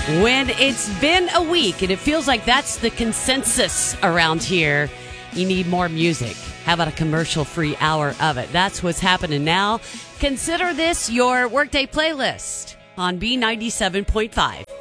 When it's been a week and it feels like that's the consensus around here, you need more music. How about a commercial-free hour of it? That's what's happening now. Consider this your Workday playlist on B97.5.